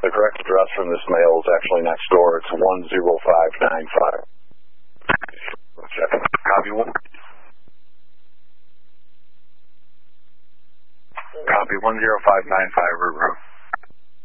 The correct address from this mail is actually next door. It's 10595. Check. Copy one. Copy 10595 Route Road.